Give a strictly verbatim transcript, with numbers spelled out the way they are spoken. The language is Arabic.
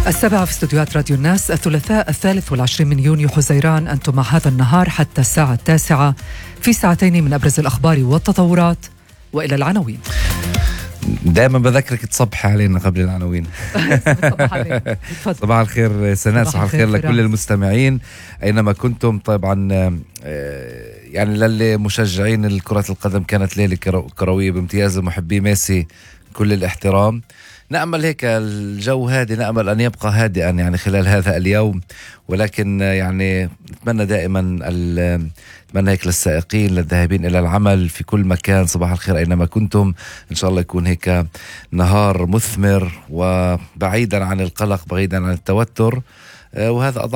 السابعة في استوديوهات راديو الناس، الثلاثاء الثالث والعشرين من يونيو حزيران. أنتم مع هذا النهار حتى الساعة التاسعة في ساعتين من أبرز الأخبار والتطورات. وإلى العناوين. دائما بذكرك تصبح علينا قبل العناوين. صباح الخير سناء، صباح الخير لكل المستمعين أينما كنتم. طبعا يعني للي مشجعين الكرة القدم كانت ليلة كروية بامتياز، محبي ميسي كل الاحترام. نأمل هيك الجو هادي، نأمل أن يبقى هادئا يعني خلال هذا اليوم، ولكن يعني نتمنى دائما نتمنى هيك للسائقين للذاهبين إلى العمل في كل مكان صباح الخير أينما كنتم. إن شاء الله يكون هيك نهار مثمر وبعيدا عن القلق، بعيدا عن التوتر، وهذا